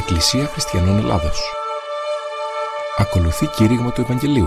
Εκκλησία Χριστιανών Ελλάδος. Ακολουθεί κήρυγμα του Ευαγγελίου.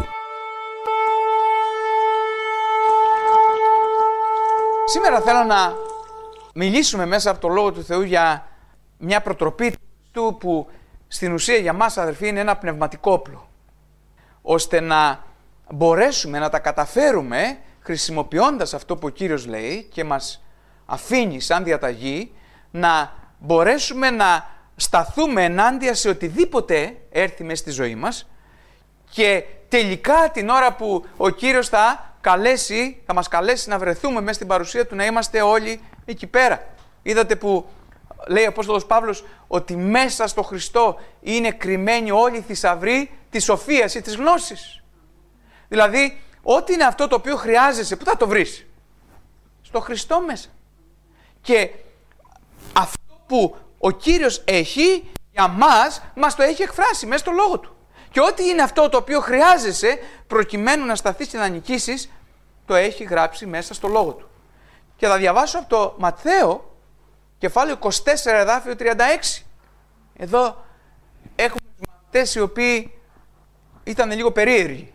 Σήμερα θέλω να μιλήσουμε μέσα από το Λόγο του Θεού για μια προτροπή του που στην ουσία για μας, αδερφοί, είναι ένα πνευματικό όπλο, ώστε να μπορέσουμε να τα καταφέρουμε χρησιμοποιώντας αυτό που ο Κύριος λέει και μας αφήνει σαν διαταγή, να μπορέσουμε να σταθούμε ενάντια σε οτιδήποτε έρθει μέσα στη ζωή μας και τελικά την ώρα που ο Κύριος θα μας καλέσει να βρεθούμε μέσα στην παρουσία Του, να είμαστε όλοι εκεί πέρα. Είδατε που λέει ο Απόστολος Παύλος ότι μέσα στο Χριστό είναι κρυμμένοι όλοι οι θησαυροί της σοφίας ή της γνώσης. Δηλαδή, ό,τι είναι αυτό το οποίο χρειάζεσαι, πού θα το βρεις? Στο Χριστό μέσα. Και αυτό που ο Κύριος έχει για μας το έχει εκφράσει μέσα στο Λόγο Του. Και ό,τι είναι αυτό το οποίο χρειάζεσαι προκειμένου να σταθείς και να νικήσεις, το έχει γράψει μέσα στο Λόγο Του. Και θα διαβάσω από το Ματθαίο, κεφάλαιο 24, εδάφιο 36. Εδώ έχουμε τους μαθητές οι οποίοι ήταν λίγο περίεργοι.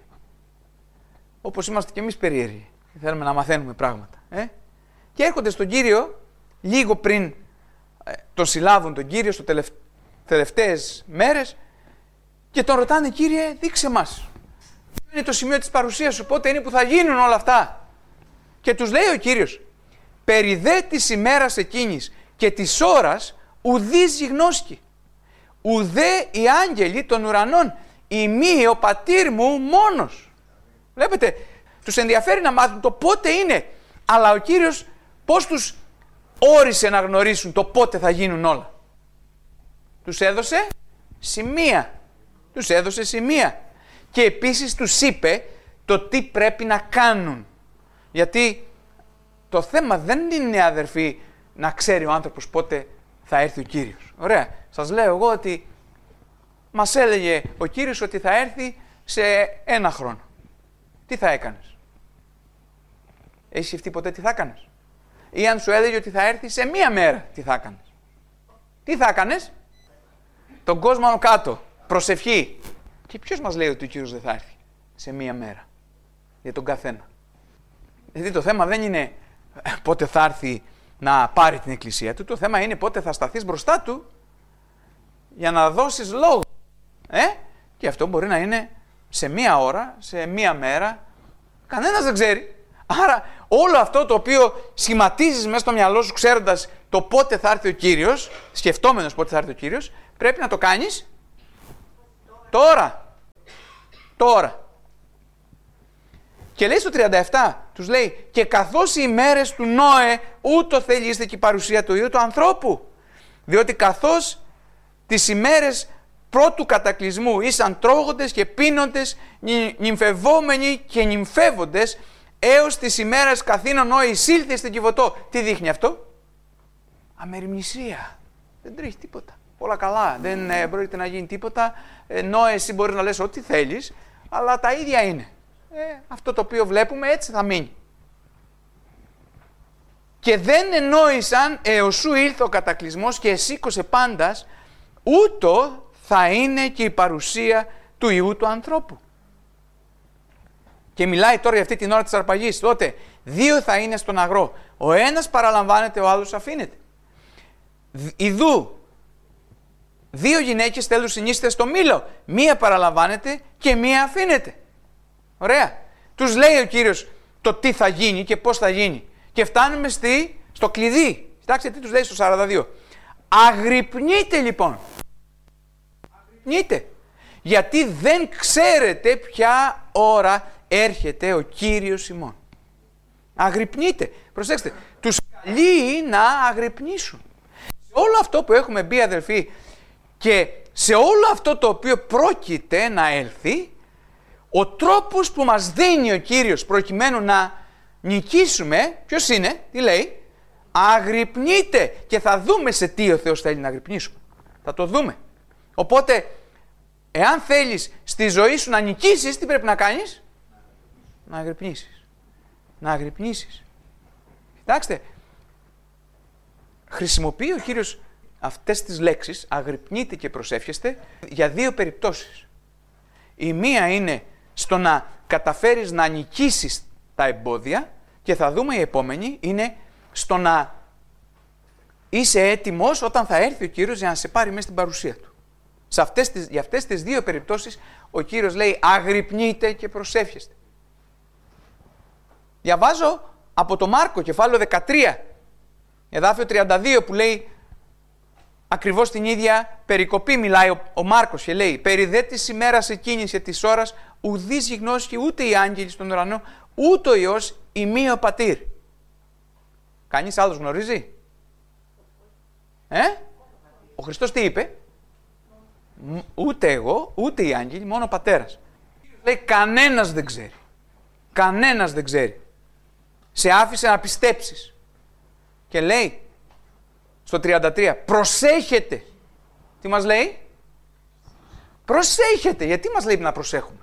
Όπως είμαστε και εμείς περίεργοι. Θέλουμε να μαθαίνουμε πράγματα. Και έρχονται στον Κύριο λίγο πριν τον συλλάβουν τον Κύριο στις τελευταίες μέρες και τον ρωτάνε: Κύριε, δείξε μας. Ποιο είναι το σημείο της παρουσίας Σου, πότε είναι που θα γίνουν όλα αυτά? Και τους λέει ο Κύριος: περί δε της ημέρας εκείνης και της ώρας ουδείς γιγνώσκει, ουδέ οι άγγελοι των ουρανών, ημί ο πατήρ μου μόνος. Βλέπετε, τους ενδιαφέρει να μάθουν το πότε είναι, αλλά ο Κύριος πώς τους όρισε να γνωρίσουν το πότε θα γίνουν όλα? Τους έδωσε σημεία. Τους έδωσε σημεία. Και επίσης τους είπε το τι πρέπει να κάνουν. Γιατί το θέμα δεν είναι, αδερφοί, να ξέρει ο άνθρωπος πότε θα έρθει ο Κύριος. Ωραία. Σας λέω εγώ ότι μας έλεγε ο Κύριος ότι θα έρθει σε 1 χρόνο. Τι θα έκανες? Έχεις σκεφτεί ποτέ τι θα έκανες? Ή αν σου έλεγε ότι θα έρθει σε 1 μέρα, τι θα έκανες? Τι θα έκανες? Τον κόσμο άνω κάτω, προσευχή. Και ποιος μας λέει ότι ο Κύριος δεν θα έρθει σε 1 μέρα? Για τον καθένα. Δηλαδή το θέμα δεν είναι πότε θα έρθει να πάρει την εκκλησία Του, το θέμα είναι πότε θα σταθείς μπροστά Του για να δώσεις λόγο. Και αυτό μπορεί να είναι σε 1 ώρα, σε 1 μέρα, κανένας δεν ξέρει. Άρα όλο αυτό το οποίο σχηματίζεις μέσα στο μυαλό σου ξέροντας το πότε θα έρθει ο Κύριος, σκεφτόμενος πότε θα έρθει ο Κύριος, πρέπει να το κάνεις τώρα. Και λέει στο 37, τους λέει: και καθώς οι ημέρες του Νόε ούτω θελήστε και η παρουσία του Υιού του ανθρώπου. Διότι καθώς τις ημέρες πρώτου κατακλυσμού ήσαν τρώγοντες και πίνοντες, νυμφευόμενοι και νυμφεύοντες, έως τις ημέρες καθήνων Νόε εισήλθε στην Κιβωτό. Τι δείχνει αυτό? Αμεριμνησία. Δεν τρέχει τίποτα. Όλα καλά. Δεν πρόκειται να γίνει τίποτα. Νόε, εσύ μπορείς να λες ό,τι θέλεις, αλλά τα ίδια είναι. Αυτό το οποίο βλέπουμε έτσι θα μείνει. Και δεν εννόησαν έως σου ήλθε ο κατακλυσμός και εσήκωσε πάντας, ούτω θα είναι και η παρουσία του Υιού του ανθρώπου. Και μιλάει τώρα για αυτή την ώρα της αρπαγής. Τότε 2 θα είναι στον αγρό. Ο ένας παραλαμβάνεται, ο άλλος αφήνεται. Ιδού 2 γυναίκες θέλουν συνίσταται στο μήλο. 1 παραλαμβάνεται και 1 αφήνεται. Ωραία. Τους λέει ο Κύριος το τι θα γίνει και πώς θα γίνει. Και φτάνουμε στο κλειδί. Κοιτάξτε τι τους λέει στο 42. Αγρυπνείτε λοιπόν. Αγρυπνείτε. Γιατί δεν ξέρετε ποια ώρα έρχεται ο Κύριος ημών. Αγρυπνείτε. Προσέξτε. Τους καλεί να αγρυπνήσουν. Σε όλο αυτό που έχουμε μπει, αδελφοί, και σε όλο αυτό το οποίο πρόκειται να έλθει, ο τρόπος που μας δίνει ο Κύριος προκειμένου να νικήσουμε, ποιος είναι? Τι λέει? Αγρυπνείτε. Και θα δούμε σε τι ο Θεός θέλει να αγρυπνήσουμε. Θα το δούμε. Οπότε, εάν θέλεις στη ζωή σου να νικήσεις, τι πρέπει να κάνεις? Να αγρυπνήσεις. Να αγρυπνήσεις. Κοιτάξτε, χρησιμοποιεί ο Κύριος αυτές τις λέξεις, αγρυπνείτε και προσεύχεστε, για δύο περιπτώσεις. Η μία είναι στο να καταφέρεις να νικήσεις τα εμπόδια και θα δούμε η επόμενη είναι στο να είσαι έτοιμος όταν θα έρθει ο Κύριος για να σε πάρει μέσα στην παρουσία Του. Για αυτές τις δύο περιπτώσεις ο Κύριος λέει αγρυπνείτε και προσεύχεστε. Διαβάζω από το Μάρκο κεφάλαιο 13, εδάφιο 32 που λέει ακριβώς την ίδια περικοπή μιλάει ο Μάρκος και λέει «Περί δε της ημέρας εκείνης και της ώρας ουδείς γιγνώσκει ούτε οι άγγελοι στον ουρανό, ούτε ο Υιός ημί ο Πατήρ». Κανείς άλλος γνωρίζει? Ο Χριστός τι είπε? Ούτε εγώ, ούτε οι άγγελοι, μόνο ο Πατέρας. Λέει κανένας δεν ξέρει. Κανένας δεν ξέρει. Σε άφησε να πιστέψεις. Και λέει στο 33, προσέχετε. Τι μας λέει? Προσέχετε. Γιατί μας λέει να προσέχουμε?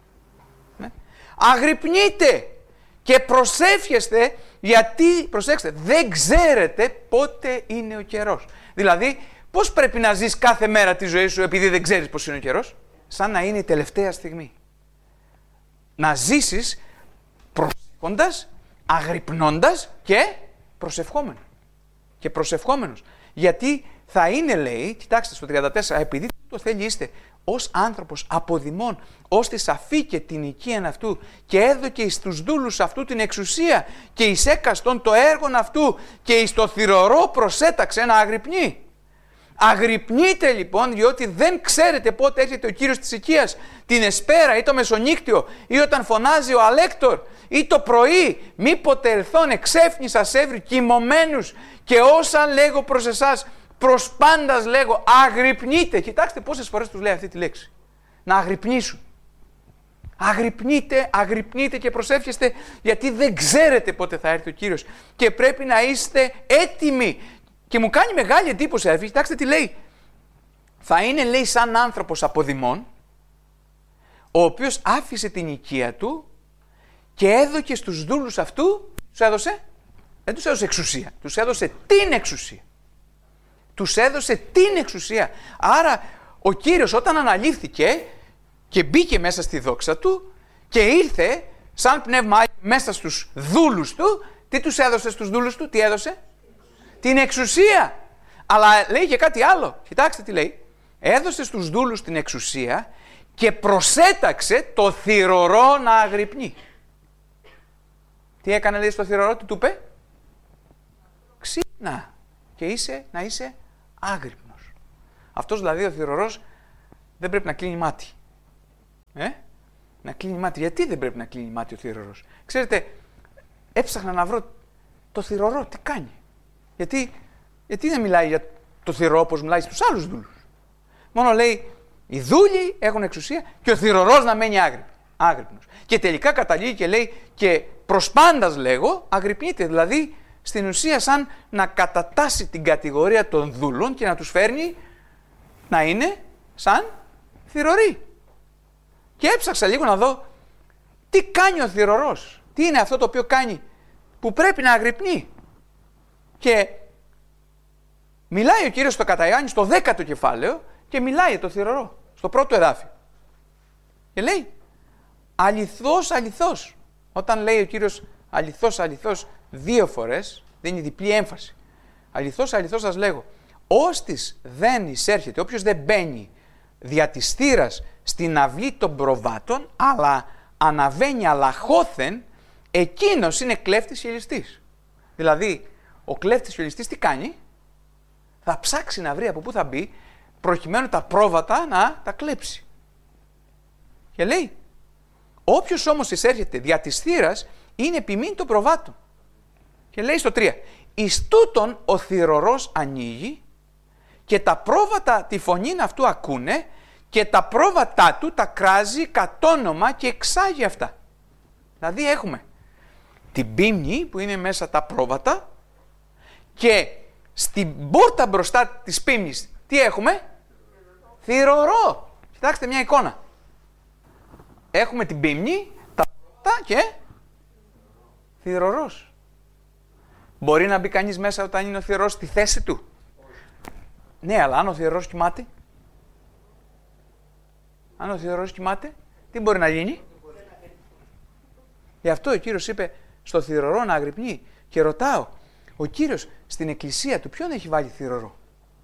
Αγρυπνείτε και προσεύχεστε γιατί, προσέξτε, δεν ξέρετε πότε είναι ο καιρός. Δηλαδή, πώς πρέπει να ζεις κάθε μέρα τη ζωή σου επειδή δεν ξέρεις πώς είναι ο καιρός? Σαν να είναι η τελευταία στιγμή. Να ζήσεις προσέχοντας, αγρυπνώντας και προσευχόμενος. Γιατί θα είναι, λέει, κοιτάξτε στο 34, επειδή το θέλει είστε ως άνθρωπος αποδημών, ως τη σαφή και την οικίαν αυτού και έδωκε εις τους δούλους αυτού την εξουσία και εις έκαστον το έργον αυτού και εις το θυρωρό προσέταξε να αγρυπνεί. Αγρυπνείτε λοιπόν, διότι δεν ξέρετε πότε έρχεται ο Κύριος της οικίας, την εσπέρα ή το μεσονύκτιο ή όταν φωνάζει ο αλέκτορ ή το πρωί, μήποτε ελθόν εξέφνης σας έβρι κοιμωμένους και όσα λέγω προς εσάς, προς πάντας λέγω αγρυπνείτε. Κοιτάξτε πόσες φορές τους λέει αυτή τη λέξη. Να αγρυπνήσουν. Αγρυπνείτε και προσεύχεστε γιατί δεν ξέρετε πότε θα έρθει ο Κύριος και πρέπει να είστε έτοιμοι. Και μου κάνει μεγάλη εντύπωση, αδελφοί, κοιτάξτε τι λέει. Θα είναι, λέει, σαν άνθρωπος αποδημών, ο οποίος άφησε την οικία του και έδωκε στους δούλους αυτού, δεν τους έδωσε εξουσία, τους έδωσε την εξουσία. Τους έδωσε την εξουσία. Άρα ο Κύριος όταν αναλήφθηκε και μπήκε μέσα στη δόξα του και ήρθε σαν πνεύμα μέσα στους δούλους του, τι τους έδωσε στους δούλους του, τι έδωσε? Την εξουσία. Αλλά λέει και κάτι άλλο. Κοιτάξτε τι λέει. Έδωσε στους δούλους την εξουσία και προσέταξε το θυρωρό να αγρυπνεί. Τι έκανε, λέει, στο θυρωρό, τι του είπε? Ξύπνα και να είσαι άγρυπνος. Αυτός δηλαδή ο θυρωρός δεν πρέπει να κλείνει μάτι. Να κλείνει μάτι. Γιατί δεν πρέπει να κλείνει μάτι ο θυρωρός? Ξέρετε, έψαχνα να βρω το θυρωρό τι κάνει. Γιατί δεν μιλάει για το θυρωρό όπως μιλάει στους άλλους δούλους. Μόνο λέει οι δούλοι έχουν εξουσία και ο θυρωρός να μένει άγρυπνος. Και τελικά καταλήγει και λέει και προς πάντας λέγω αγρυπνείτε. Δηλαδή στην ουσία σαν να κατατάσσει την κατηγορία των δούλων και να τους φέρνει να είναι σαν θυρωροί. Και έψαξα λίγο να δω τι κάνει ο θυρωρός. Τι είναι αυτό το οποίο κάνει που πρέπει να αγρυπνεί. Και μιλάει ο Κύριος στο κατά Ιωάννη στο 10ο κεφάλαιο και μιλάει το θυρωρό στο πρώτο εδάφιο. Και λέει αληθώς. Όταν λέει ο Κύριος αληθώς δύο φορές δίνει διπλή έμφαση. Αληθώς σας λέγω, όστις δεν εισέρχεται, όποιος δεν μπαίνει δια της θύρας στην αυλή των προβάτων, αλλά αναβαίνει αλαχώθεν, εκείνος είναι κλέφτης και ληστής. Δηλαδή, ο κλέφτης και ο ληστής τι κάνει? Θα ψάξει να βρει από πού θα μπει, προκειμένου τα πρόβατα να τα κλέψει. Και λέει, όποιος όμως εισέρχεται δια της θύρας, είναι ποιμήν των προβάτων. Και λέει στο 3, εις τούτον ο θυρωρός ανοίγει και τα πρόβατα τη φωνήν αυτού ακούνε και τα πρόβατά του τα κράζει κατ' όνομα και εξάγει αυτά. Δηλαδή έχουμε την πίμνη που είναι μέσα τα πρόβατα και στην πόρτα μπροστά της πίμνης τι έχουμε? Θυρωρό. Κοιτάξτε μια εικόνα. Έχουμε την πίμνη, τα πρόβατα και θυρωρός. Μπορεί να μπει κανείς μέσα όταν είναι ο θυρωρός στη θέση του? Ναι, αλλά αν ο θηρορός κοιμάται. Αν ο θηρορός κοιμάται, τι μπορεί να γίνει? Γι' αυτό ο Κύριος είπε στο θηρορό να αγρυπνεί. Και ρωτάω, ο Κύριος στην εκκλησία του ποιον έχει βάλει θηρορό?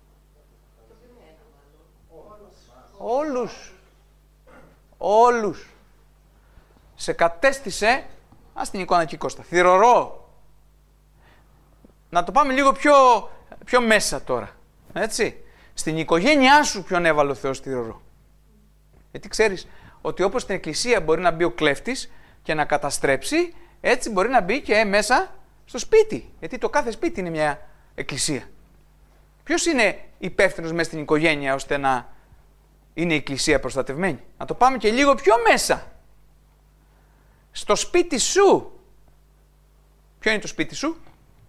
Όλους. Σε κατέστησε, ας την εικόνα εκεί Κώστα, θηρορό. Να το πάμε λίγο πιο μέσα τώρα, έτσι. Στην οικογένειά σου ποιον έβαλε ο Θεός θηρορό? Γιατί ξέρεις ότι όπως στην εκκλησία μπορεί να μπει ο κλέφτης και να καταστρέψει, έτσι μπορεί να μπει και μέσα στο σπίτι. Γιατί το κάθε σπίτι είναι μια εκκλησία. Ποιος είναι υπεύθυνος μέσα στην οικογένεια ώστε να είναι η εκκλησία προστατευμένη? Να το πάμε και λίγο πιο μέσα. Στο σπίτι σου. Ποιο είναι το σπίτι σου?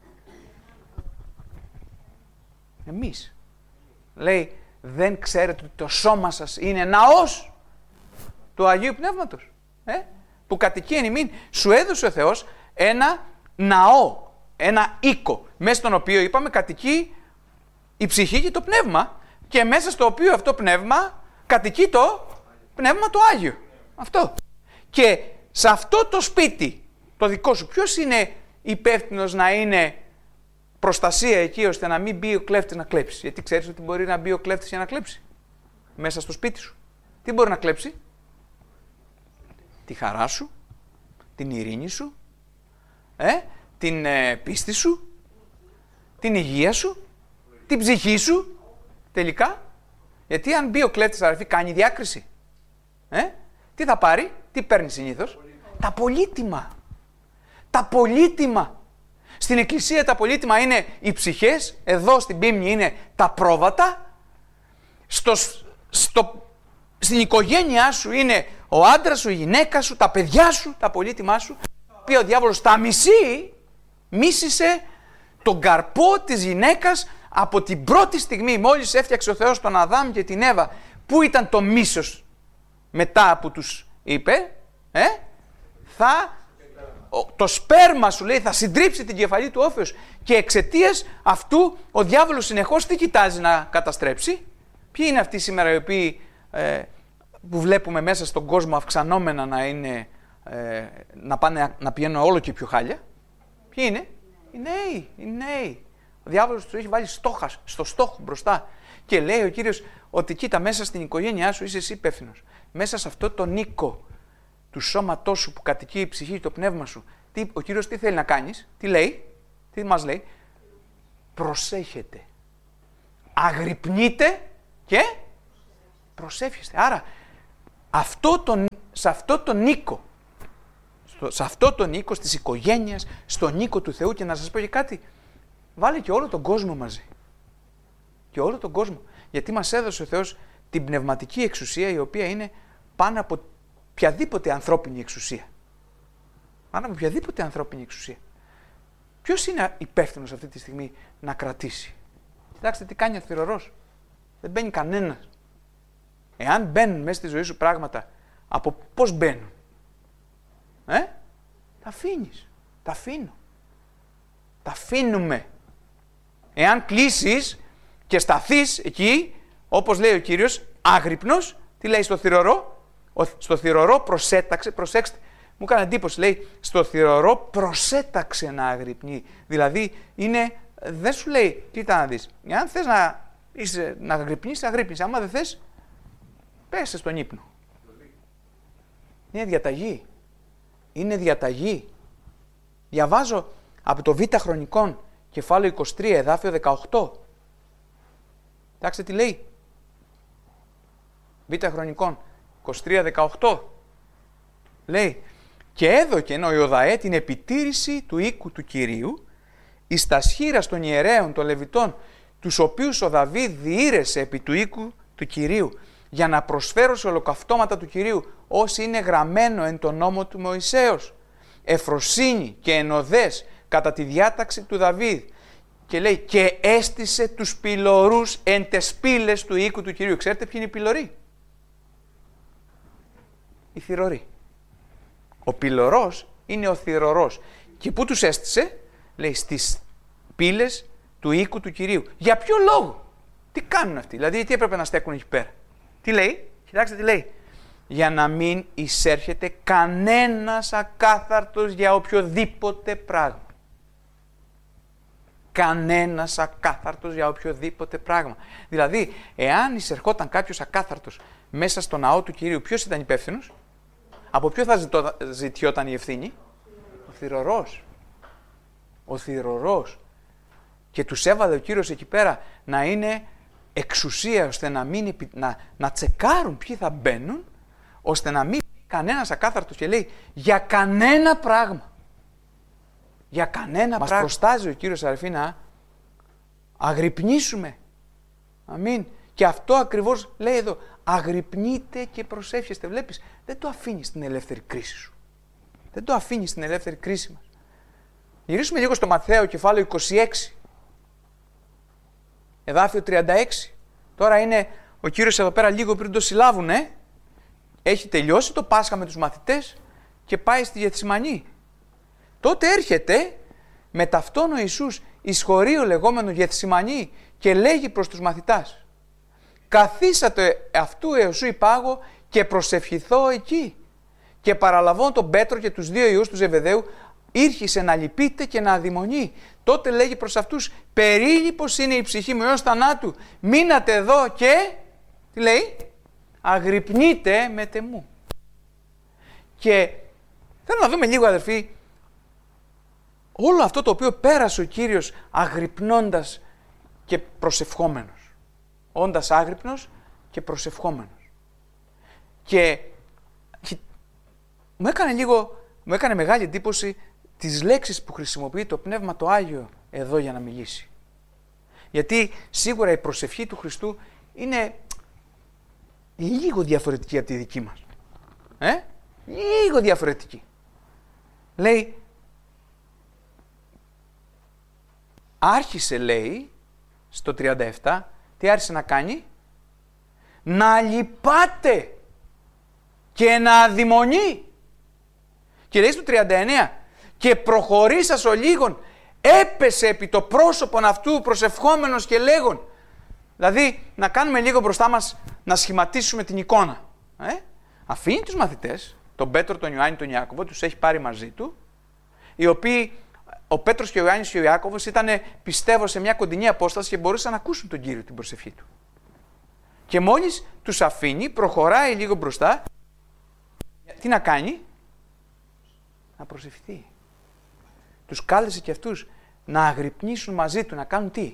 Εμείς. Λέει, δεν ξέρετε ότι το σώμα σας είναι ναός του Αγίου Πνεύματος, που κατοικεί εν ημίν? Σου έδωσε ο Θεός ένα ναό, ένα οίκο, μέσα στον οποίο είπαμε κατοικεί η ψυχή και το πνεύμα, και μέσα στο οποίο αυτό πνεύμα κατοικεί το πνεύμα το Άγιο. Αυτό. Και σε αυτό το σπίτι, το δικό σου, ποιος είναι υπεύθυνος να είναι προστασία εκεί ώστε να μην μπει ο κλέφτης να κλέψει? Γιατί ξέρεις ότι μπορεί να μπει ο κλέφτης για να κλέψει μέσα στο σπίτι σου. Τι μπορεί να κλέψει? Τη χαρά σου, την ειρήνη σου, την πίστη σου, την υγεία σου, την ψυχή σου, τελικά. Γιατί αν μπει ο κλέφτης, αδερφοί, κάνει διάκριση. Τι θα πάρει? Τι παίρνει συνήθως? Τα πολύτιμα. Τα πολύτιμα. Στην εκκλησία τα πολύτιμα είναι οι ψυχές, εδώ στην πίμνη είναι τα πρόβατα, στην οικογένειά σου είναι ο άντρας σου, η γυναίκα σου, τα παιδιά σου, τα πολύτιμά σου, τα οποία ο διάβολος τα μίσησε τον καρπό της γυναίκας από την πρώτη στιγμή, μόλις έφτιαξε ο Θεός τον Αδάμ και την Εύα. Πού ήταν το μίσος μετά που τους είπε? Το σπέρμα σου, λέει, θα συντρίψει την κεφαλή του όφεως, και εξαιτίας αυτού ο διάβολος συνεχώς τι κοιτάζει να καταστρέψει? Ποιοι είναι αυτοί σήμερα οι οποίοι που βλέπουμε μέσα στον κόσμο αυξανόμενα να πάνε να πηγαίνουν όλο και πιο χάλια? Ποιοι είναι? Οι νέοι. Ο διάβολος τους έχει βάλει στο στόχο μπροστά. Και λέει ο Κύριος ότι κοίτα, μέσα στην οικογένειά σου είσαι εσύ υπεύθυνος. Μέσα σε αυτό το οίκο του σώματός σου που κατοικεί η ψυχή, το πνεύμα σου, ο Κύριος τι θέλει να κάνεις? Τι λέει? Τι μας λέει? Προσέχετε. Αγρυπνείτε και προσεύχεστε. Άρα σε αυτό τον οίκο, της οικογένειας, στον οίκο του Θεού, και να σας πω και κάτι, βάλε και όλο τον κόσμο μαζί. Και όλο τον κόσμο. Γιατί μας έδωσε ο Θεός την πνευματική εξουσία, η οποία είναι πάνω από οποιαδήποτε ανθρώπινη εξουσία. Πάνω από οποιαδήποτε ανθρώπινη εξουσία. Ποιος είναι υπεύθυνος αυτή τη στιγμή να κρατήσει? Κοιτάξτε τι κάνει ο θηρορός. Δεν μπαίνει κανένας. Εάν μπαίνουν μέσα στη ζωή σου πράγματα, από πώς μπαίνουν? Τα αφήνεις. Τα αφήνω. Τα αφήνουμε. Εάν κλείσεις και σταθείς εκεί, όπως λέει ο Κύριος, άγρυπνος, τι λέει στο θηρορό? Στο θηρορό προσέταξε, προσέξτε, μου έκανε εντύπωση, λέει, στο θηρορό προσέταξε να αγρυπνεί. Δηλαδή, δεν σου λέει, κοίτα να δεις, αν θες να αγρυπνείς, αγρύπνεις. Άμα δεν θες, πέσε στον ύπνο. Είναι διαταγή. Είναι διαταγή. Διαβάζω από το Β Χρονικών, κεφάλαιο 23, εδάφιο 18. Κοιτάξτε τι λέει. Β Χρονικών 23-18. Λέει, και έδωκεν ο Ιωδαέ την επιτήρηση του οίκου του Κυρίου εις τα σχήρας των ιερέων των Λεβιτών, τους οποίους ο Δαβίδ διήρεσε επί του οίκου του Κυρίου, για να προσφέρω σε ολοκαυτώματα του Κυρίου, όσοι είναι γραμμένο εν τον νόμο του Μωυσέως, εφροσύνη και ενωδές κατά τη διάταξη του Δαβίδ. Και λέει, και έστησε τους πυλωρούς εν τες πύλες του οίκου του Κυρίου. Ξέρετε ποιοι είναι οι πυλωροί? Οι θηροροί. Ο πυλωρός είναι ο θηρορός. Και πού τους έστησε? Λέει, στις πύλες του οίκου του Κυρίου. Για ποιο λόγο? Τι κάνουν αυτοί, δηλαδή τι έπρεπε να στέκουν εκεί πέρα. Τι λέει, κοιτάξτε τι λέει. Για να μην εισέρχεται κανένας ακάθαρτος για οποιοδήποτε πράγμα. Κανένας ακάθαρτος για οποιοδήποτε πράγμα. Δηλαδή, εάν εισερχόταν κάποιος ακάθαρτος μέσα στο ναό του Κυρίου, ποιος ήταν υπεύθυνος? Από ποιο θα ζητιόταν η ευθύνη? Ο θυρωρός. Ο θυρωρός. Και τους έβαλε ο Κύριος εκεί πέρα να είναι εξουσία, ώστε να τσεκάρουν ποιοι θα μπαίνουν, ώστε να μην κανένας ακάθαρτος, και λέει για κανένα πράγμα. Για κανένα πράγμα. Μας προστάζει ο Κύριος, αδερφοί, να αγρυπνήσουμε. Αμήν. Και αυτό ακριβώς λέει εδώ. Αγρυπνείτε και προσεύχεστε. Βλέπεις, δεν το αφήνεις στην ελεύθερη κρίση σου. Δεν το αφήνεις στην ελεύθερη κρίση μας. Γυρίσουμε λίγο στο Ματθαίο, κεφάλαιο 26. Εδάφιο 36. Τώρα είναι ο Κύριος εδώ πέρα λίγο πριν το συλλάβουν, Έχει τελειώσει το Πάσχα με τους μαθητές και πάει στη Γεθσιμανή. Τότε έρχεται με ταυτόν ο Ιησούς εις χωρίο λεγόμενο Γεθσιμανή και λέγει προς τους μαθητάς: καθίσατε αυτού εωσού υπάγω και προσευχηθώ εκεί. Και παραλαβών τον Πέτρο και τους δύο ιούς του Ζεβεδαίου, ήρχισε να λυπείτε και να αδειμονεί. Τότε λέγει προς αυτούς: περίλυπος είναι η ψυχή μου έως θανάτου. Μείνατε εδώ και, τι λέει, αγρυπνείτε με τεμού. Και θέλω να δούμε λίγο, αδερφοί, όλο αυτό το οποίο πέρασε ο Κύριος αγρυπνώντας και προσευχόμενος. Όντας άγρυπνος και προσευχόμενος. Και μου έκανε μεγάλη εντύπωση τις λέξεις που χρησιμοποιεί το Πνεύμα το Άγιο εδώ για να μιλήσει. Γιατί σίγουρα η προσευχή του Χριστού είναι λίγο διαφορετική από τη δική μας. Λίγο διαφορετική. Λέει, άρχισε, λέει, στο 37, τι άρχισε να κάνει? Να λυπάται και να αδειμονεί. Και λέει στο 39, και προχωρήσας ο λίγον, έπεσε επί το πρόσωπον αυτού προσευχόμενος και λέγον. Δηλαδή, να κάνουμε λίγο μπροστά μας, να σχηματίσουμε την εικόνα. Αφήνει τους μαθητές, τον Πέτρο, τον Ιωάννη, τον Ιάκωβο, τους έχει πάρει μαζί του, οι οποίοι, ο Πέτρος και ο Ιωάννης και ο Ιάκωβος ήταν, πιστεύω, σε μια κοντινή απόσταση και μπορούσαν να ακούσουν τον Κύριο την προσευχή του. Και μόλις τους αφήνει, προχωράει λίγο μπροστά, τι να κάνει? Να προσευχηθεί. Τους κάλεσε και αυτούς να αγρυπνήσουν μαζί του, να κάνουν τι?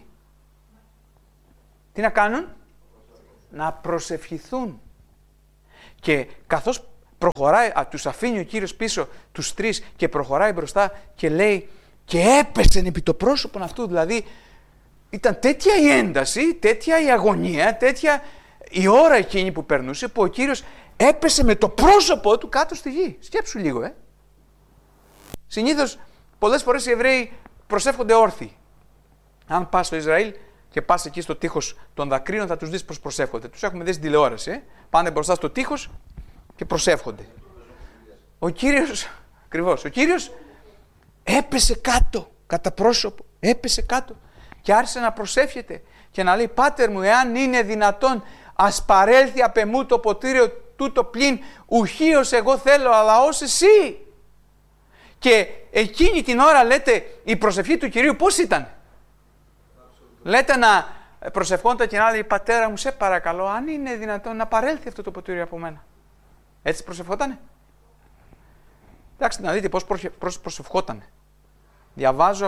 Τι να κάνουν? Να προσευχηθούν. Και καθώς προχωράει, τους αφήνει ο Κύριος πίσω τους τρεις και προχωράει μπροστά και λέει, και έπεσε επί το πρόσωπον αυτού. Δηλαδή ήταν τέτοια η ένταση, τέτοια η αγωνία, τέτοια η ώρα εκείνη που περνούσε, που ο Κύριος έπεσε με το πρόσωπό του κάτω στη γη. Σκέψου λίγο, Συνήθως, πολλές φορές οι Εβραίοι προσεύχονται όρθιοι. Αν πας στο Ισραήλ και πας εκεί στο τείχος των δακρύων, θα τους δεις πως προσεύχονται. Τους έχουμε δει στην τηλεόραση. Πάνε μπροστά στο τείχος και προσεύχονται. Ο Κύριος, ακριβώς, ο Κύριος έπεσε κάτω, κατά πρόσωπο, έπεσε κάτω και άρχισε να προσεύχεται και να λέει, Πάτερ μου, εάν είναι δυνατόν, ας παρέλθει απ' εμού το ποτήριο τούτο πλην, ουχίως εγώ θέλω, αλλά ως εσύ. Και εκείνη την ώρα, λέτε, η προσευχή του Κυρίου πώς ήταν? Λέτε να προσευχόνταν και να λέει, Πατέρα μου, σε παρακαλώ, αν είναι δυνατόν να παρέλθει αυτό το ποτήρι από μένα. Έτσι προσευχότανε? Εντάξει, να δείτε πώς προσευχότανε. Διαβάζω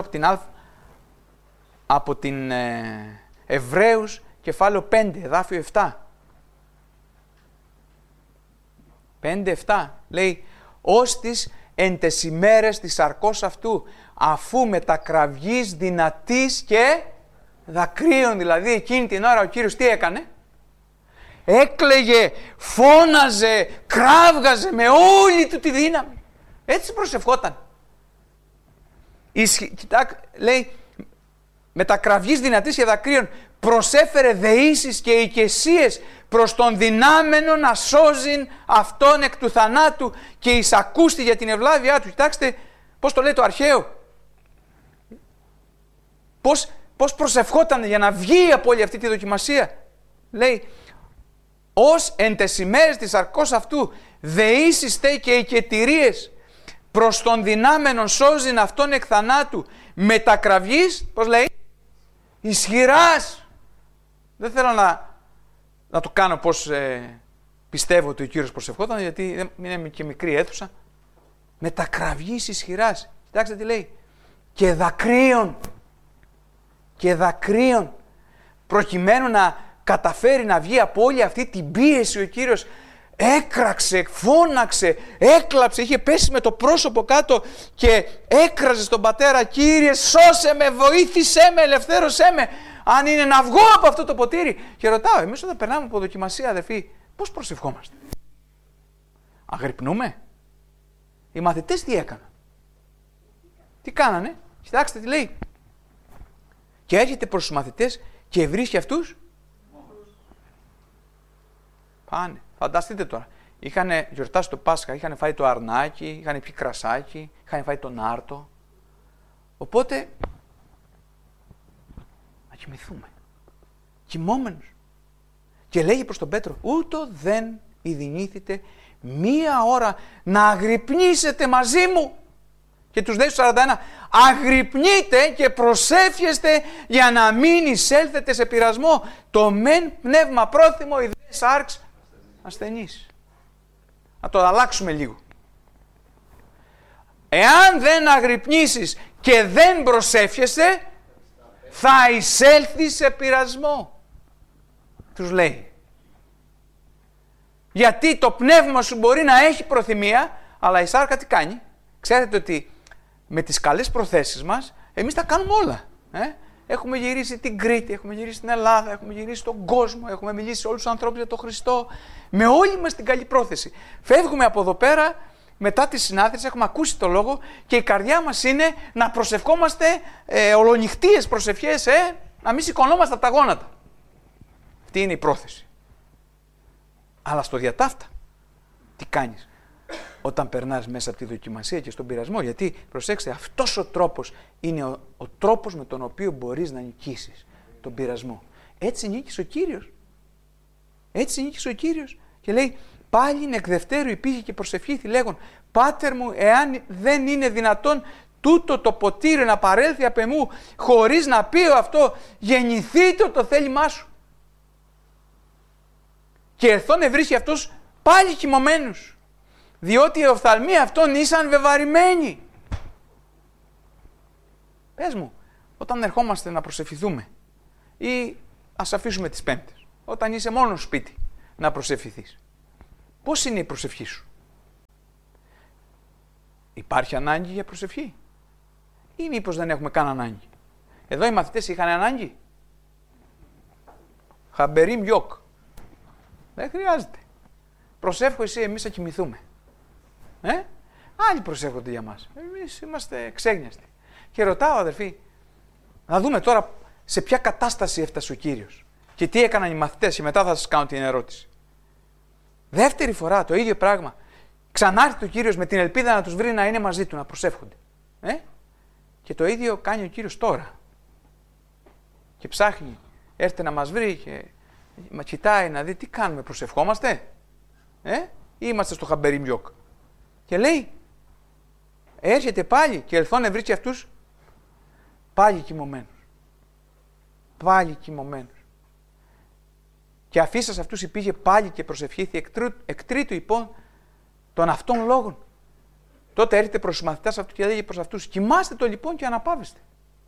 από την Εβραίους κεφάλαιο 5, εδάφιο 7. 5-7 λέει, «Όστις εν τες ημέρες της σαρκός αυτού, αφού μετακραυγής δυνατής και δακρύων». Δηλαδή εκείνη την ώρα ο Κύριος τι έκανε? Έκλαιγε, φώναζε, κράβγαζε με όλη του τη δύναμη. Έτσι προσευχόταν. Λέει, μετακραυγής δυνατής και δακρύων, προσέφερε δεήσεις και οικεσίες προς τον δυνάμενο να σώζει αυτόν εκ του θανάτου και εισακούστη για την ευλάβειά του. Κοιτάξτε πώς το λέει το αρχαίο. πώς προσευχόταν για να βγει από όλη αυτή τη δοκιμασία. Λέει, ως εν τες ημέρες της αρκός αυτού δεήσιστε και οικετηρίες προς τον δυνάμενον σώζειν αυτόν εκ θανάτου μετακραυγής, πώς λέει, ισχυράς. Δεν θέλω να το κάνω πώς πιστεύω ότι ο Κύριος προσευχόταν, γιατί είναι και μικρή αίθουσα. Μετακραυγής ισχυράς. Κοιτάξτε τι λέει. Και δακρύων, προκειμένου να καταφέρει να βγει από όλη αυτή την πίεση, ο Κύριος έκραξε, φώναξε, έκλαψε, είχε πέσει με το πρόσωπο κάτω και έκραζε στον Πατέρα, Κύριε σώσε με, βοήθησέ με, ελευθέρωσέ με, αν είναι να βγω από αυτό το ποτήρι. Και ρωτάω, εμείς όταν περνάμε από δοκιμασία, αδερφοί, πώς προσευχόμαστε? Αγρυπνούμε? Οι μαθητές τι έκαναν? Τι κάνανε? Κοιτάξτε τι λέει. Και έρχεται προς τους μαθητές και βρίσκει αυτούς. Πάνε. Φανταστείτε τώρα. Είχαν γιορτάσει το Πάσχα, είχαν φάει το αρνάκι, είχαν πιει κρασάκι, είχαν φάει τον άρτο. Οπότε, να κοιμηθούμε. Κοιμόμενος. Και λέγει προς τον Πέτρο, ούτω δεν ειδηνήθητε μία ώρα να αγρυπνήσετε μαζί μου. Και τους λέει στους 41, αγρυπνείτε και προσεύχεστε για να μην εισέλθετε σε πειρασμό. Το μεν πνεύμα πρόθυμο, η δε σάρξ ασθενής. Να το αλλάξουμε λίγο. Εάν δεν αγρυπνήσεις και δεν προσεύχεσαι, θα εισέλθεις σε πειρασμό. Τους λέει. Γιατί το πνεύμα σου μπορεί να έχει προθυμία, αλλά η σάρκα τι κάνει? Ξέρετε ότι με τις καλές προθέσεις μας, εμείς τα κάνουμε όλα. Έχουμε γυρίσει την Κρήτη, έχουμε γυρίσει την Ελλάδα, έχουμε γυρίσει τον κόσμο, έχουμε μιλήσει σε όλους τους ανθρώπους για τον Χριστό. Με όλη μας την καλή πρόθεση. Φεύγουμε από εδώ πέρα, μετά τη συνάντηση, έχουμε ακούσει το λόγο και η καρδιά μας είναι να προσευχόμαστε ολονυχτίες προσευχές, να μην σηκωνόμαστε από τα γόνατα. Αυτή είναι η πρόθεση. Αλλά στο διατάφτα, τι κάνεις όταν περνάς μέσα από τη δοκιμασία και στον πειρασμό? Γιατί, προσέξτε, αυτός ο τρόπος είναι ο τρόπος με τον οποίο μπορείς να νικήσεις τον πειρασμό. Έτσι νίκησε ο Κύριος. Έτσι νίκησε ο Κύριος. Και λέει, πάλιν εκ δευτέρου υπήγε και προσευχήθη λέγον, Πάτερ μου, εάν δεν είναι δυνατόν τούτο το ποτήρι να παρέλθει απ' εμού, χωρίς να πει αυτό, γεννηθείτε το θέλημά σου. Και ερθόν ευρίσκει αυτός πάλι κοιμωμένους, διότι οι οφθαλμοί αυτών ήσαν βεβαρημένοι. Πες μου, όταν ερχόμαστε να προσευχηθούμε ή ας αφήσουμε τις Πέμπτες, όταν είσαι μόνος σπίτι να προσευχηθείς, πώς είναι η προσευχή σου? Υπάρχει ανάγκη για προσευχή ή μήπως δεν έχουμε καν ανάγκη? Εδώ οι μαθητές είχαν ανάγκη. Χαμπερίμ γιοκ. Δεν χρειάζεται. Προσεύχω εσύ, εμείς θα κοιμηθούμε. Άλλοι προσεύχονται για μας. Εμείς είμαστε ξέγνιαστοι. Και ρωτάω, αδερφοί, να δούμε τώρα σε ποια κατάσταση έφτασε ο Κύριος και τι έκαναν οι μαθητές, και μετά θα σας κάνω την ερώτηση. Δεύτερη φορά το ίδιο πράγμα. Ξανάρθει ο Κύριος με την ελπίδα να τους βρει να είναι μαζί του, να προσεύχονται. Και το ίδιο κάνει ο Κύριος τώρα. Και ψάχνει, έρχεται να μας βρει και μα κοιτάει να δει τι κάνουμε, προσευχόμαστε ή είμαστε στο χαμπεριμιόκ? Και λέει, έρχεται πάλι και ελθόν ευρίσκει αυτούς πάλι κοιμωμένους. Πάλι κοιμωμένους. Και αφήσας αυτούς υπήγε πάλι και προσευχήθη εκ τρίτου υπόν των αυτών λόγων. Τότε έρχεται προς τους μαθητάς αυτού και λέγει προς αυτούς, κοιμάστε το λοιπόν και αναπαύεστε.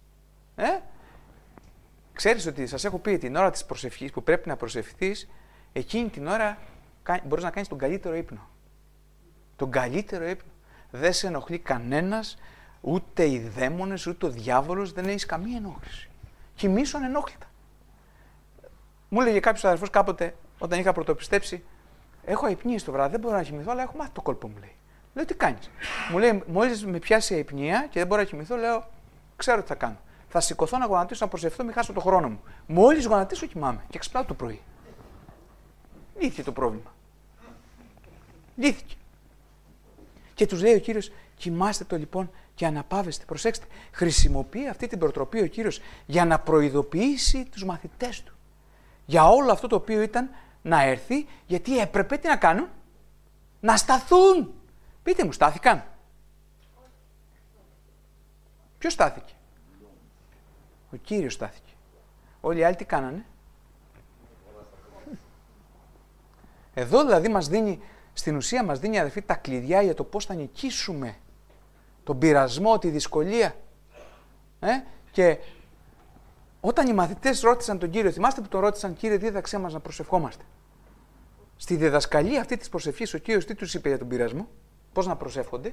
Ξέρεις ότι σας έχω πει την ώρα της προσευχής που πρέπει να προσευχηθείς, εκείνη την ώρα μπορείς να κάνεις τον καλύτερο ύπνο. Τον καλύτερο ύπνο. Δεν σε ενοχλεί κανένας, ούτε οι δαίμονες, ούτε ο διάβολος, δεν έχεις καμία ενόχληση. Κοιμήσου ανενόχλητα. Μου έλεγε κάποιος αδερφός κάποτε, όταν είχα πρωτοπιστέψει, έχω αϊπνίες το βράδυ, δεν μπορώ να κοιμηθώ, αλλά έχω μάθει το κόλπο, μου λέει. Λέω, τι κάνεις? Μου λέει, μόλις με πιάσει η αϊπνία και δεν μπορώ να κοιμηθώ, λέω, ξέρω τι θα κάνω. Θα σηκωθώ να γονατίσω, να προσευχθώ, μην χάσω το χρόνο μου. Μόλις γονατίσω, κοιμάμαι και ξυπνάω το πρωί. Λύθηκε το πρόβλημα. Λύθηκε. Και τους λέει ο Κύριος, κοιμάστε το λοιπόν και αναπαύεστε. Προσέξτε, χρησιμοποιεί αυτή την προτροπή ο Κύριος για να προειδοποιήσει τους μαθητές του. Για όλο αυτό το οποίο ήταν να έρθει, γιατί έπρεπε τι να κάνουν? Να σταθούν. Πείτε μου, στάθηκαν? Ποιος στάθηκε? Ο Κύριος στάθηκε. Όλοι οι άλλοι τι κάνανε? Εδώ δηλαδή μας δίνει, στην ουσία μας δίνει, αδελφοί, τα κλειδιά για το πώς θα νικήσουμε τον πειρασμό, τη δυσκολία. Και όταν οι μαθητές ρώτησαν τον Κύριο, θυμάστε που τον ρώτησαν, Κύριε, δίδαξέ μας να προσευχόμαστε. Στη διδασκαλία αυτή της προσευχής ο Κύριος τι τους είπε για τον πειρασμό? Πώς να προσεύχονται?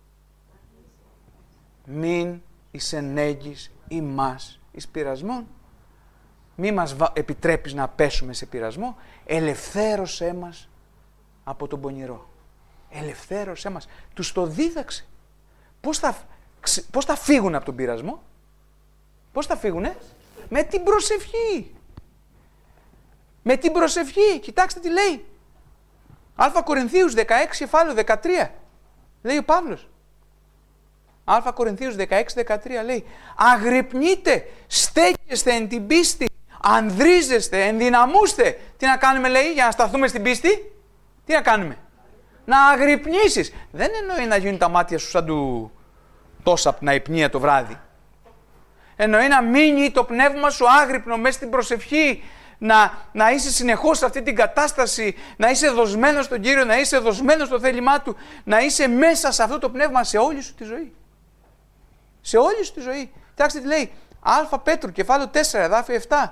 Μην εις ενέγγεις ημάς εις πειρασμόν. Μη μας επιτρέπεις να πέσουμε σε πειρασμό. Ελευθέρωσέ μας από τον πονηρό. Ελευθέρωσέ μας. Τους το δίδαξε. Πώς θα φύγουν από τον πειρασμό? Πώς θα φύγουνε? Με την προσευχή. Με την προσευχή. Κοιτάξτε τι λέει. Α Κορινθίους 16 κεφάλαιο 13. Λέει ο Παύλος. Α Κορινθίους 16-13 λέει, αγρυπνείτε, στέκεστε εν την πίστη, ανδρίζεστε, ενδυναμούστε. Τι να κάνουμε, λέει, για να σταθούμε στην πίστη? Τι να κάνουμε? Να αγρυπνήσεις. Δεν εννοεί να γίνουν τα μάτια σου σαν του τόσα από την αϊπνία το βράδυ. Εννοεί να μείνει το πνεύμα σου άγρυπνο μέσα στην προσευχή, να είσαι συνεχώς σε αυτή την κατάσταση, να είσαι δοσμένος στον Κύριο, να είσαι δοσμένος στο θέλημά Του, να είσαι μέσα σε αυτό το πνεύμα σε όλη σου τη ζωή. Σε όλη σου τη ζωή. Κοιτάξτε τι λέει. Α Πέτρου, κεφάλαιο 4, εδάφιο 7.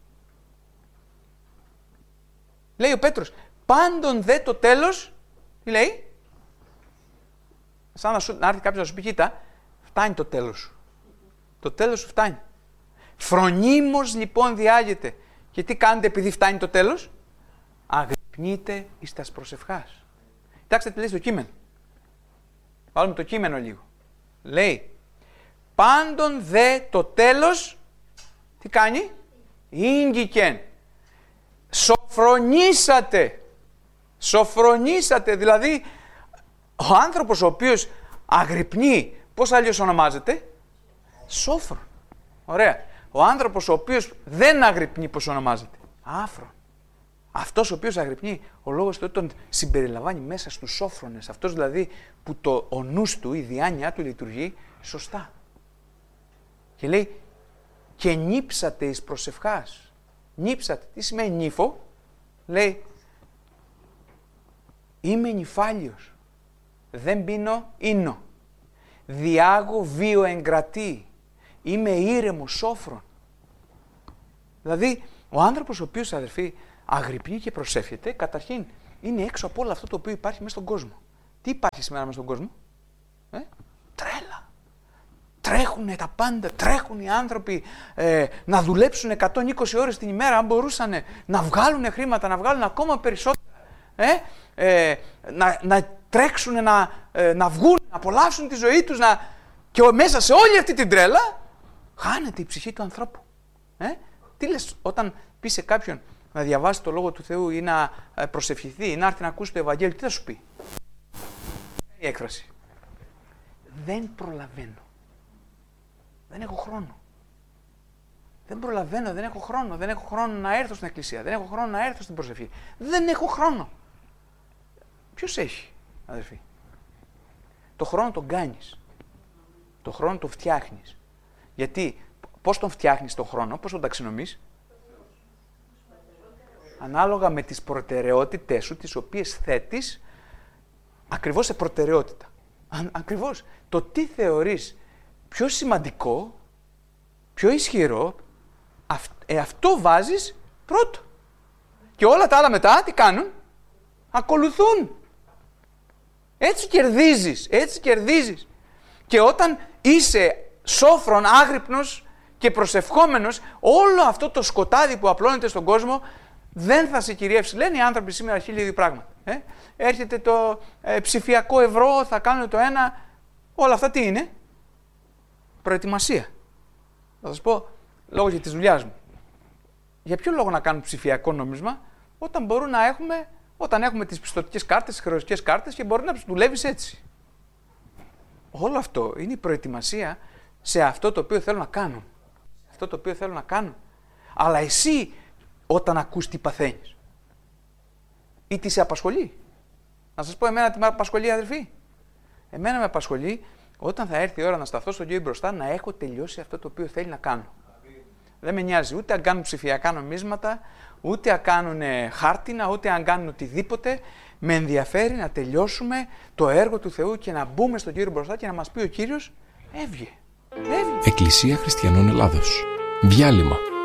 Λέει ο Πέτρος, πάντων δε το τέλος, τι λέει? Σαν να έρθει κάποιος να σου πει, κοίτα, φτάνει το τέλος σου. Το τέλος σου φτάνει. Φρονίμως λοιπόν διάγεται. Και τι κάνετε επειδή φτάνει το τέλος? Αγρυπνείτε εις τας προσευχάς. Κοιτάξτε τι λέει στο κείμενο. Βάλουμε το κείμενο λίγο. Λέει, πάντων δε το τέλος, τι κάνει? Ήγγικεν. Σοφρονήσατε. Σοφρονήσατε. Δηλαδή, ο άνθρωπος ο οποίος αγρυπνεί, πώς αλλιώς ονομάζεται? Σόφρον. Ωραία. Ο άνθρωπος ο οποίος δεν αγρυπνεί, πώς ονομάζεται? Άφρον. Αυτός ο οποίος αγρυπνεί, ο λόγος του τον συμπεριλαμβάνει μέσα στους σόφρονες. Αυτός δηλαδή που ο νους του, η διάνοιά του λειτουργεί σωστά. Και λέει, και νύψατε εις προσευχάς. Νύψατε. Τι σημαίνει νύφο? Λέει, είμαι νυφάλιος. Δεν πίνω ίνο. Διάγω βίο εγκρατή. Είμαι ήρεμος σόφρον. Δηλαδή, ο άνθρωπος ο οποίος, αδερφοί, αγρυπνεί και προσεύχεται, καταρχήν είναι έξω από όλο αυτό το οποίο υπάρχει μέσα στον κόσμο. Τι υπάρχει σήμερα μέσα στον κόσμο? Τρέλα. Τρέχουνε τα πάντα, τρέχουν οι άνθρωποι να δουλέψουν 120 ώρες την ημέρα, αν μπορούσαν να βγάλουν χρήματα, να βγάλουν ακόμα περισσότερα. Να τρέξουν, να βγουν, να απολαύσουν τη ζωή τους, και μέσα σε όλη αυτή την τρέλα χάνεται η ψυχή του ανθρώπου. Τι λες όταν πει σε κάποιον να διαβάσει το Λόγο του Θεού ή να προσευχηθεί ή να έρθει να ακούσει το Ευαγγέλιο, τι θα σου πει? Η έκφραση. Δεν προλαβαίνω. Δεν έχω χρόνο. Δεν προλαβαίνω, δεν έχω χρόνο. Δεν έχω χρόνο να έρθω στην εκκλησία. Δεν έχω χρόνο να έρθω στην προσευχή. Δεν έχω χρόνο. Ποιος έχει, αδερφοί? Το χρόνο τον κάνεις. Το χρόνο τον φτιάχνεις. Γιατί, πώς τον φτιάχνεις τον χρόνο, πώς τον ταξινομείς? Ανάλογα με τις προτεραιότητες σου, τις οποίες θέτεις ακριβώς σε προτεραιότητα. Ακριβώς το τι θεωρείς πιο σημαντικό, πιο ισχυρό, αυτό βάζεις πρώτο. Και όλα τα άλλα μετά τι κάνουν? Ακολουθούν. Έτσι κερδίζεις, έτσι κερδίζεις. Και όταν είσαι σόφρον, άγρυπνος και προσευχόμενος, όλο αυτό το σκοτάδι που απλώνεται στον κόσμο δεν θα σε κυριεύσει. Λένε οι άνθρωποι σήμερα 1002 πράγματα. Έρχεται το ψηφιακό ευρώ, θα κάνουν το ένα. Όλα αυτά τι είναι? Προετοιμασία. Θα σας πω λόγω για της δουλειάς μου. Για ποιο λόγο να κάνουμε ψηφιακό νόμισμα όταν μπορούν να έχουμε, όταν έχουμε τις πιστωτικές κάρτες, τις χρεωστικές κάρτες και μπορεί να δουλεύεις έτσι. Όλο αυτό είναι η προετοιμασία σε αυτό το οποίο θέλω να κάνω. Αυτό το οποίο θέλω να κάνω. Αλλά εσύ όταν ακούς τι παθαίνεις ή τι σε απασχολεί. Να σας πω εμένα τι με απασχολεί, αδερφοί. Εμένα με απασχολεί όταν θα έρθει η ώρα να σταθώ στον Κύριο μπροστά να έχω τελειώσει αυτό το οποίο θέλει να κάνω. Δεν με νοιάζει ούτε αν κάνουν ψηφιακά νομίσματα, ούτε αν κάνουν χάρτινα, ούτε αν κάνουν οτιδήποτε. Με ενδιαφέρει να τελειώσουμε το έργο του Θεού και να μπούμε στον Κύριο μπροστά και να μας πει ο Κύριος, έβγε. Εκκλησία Χριστιανών Ελλάδος. Διάλειμμα.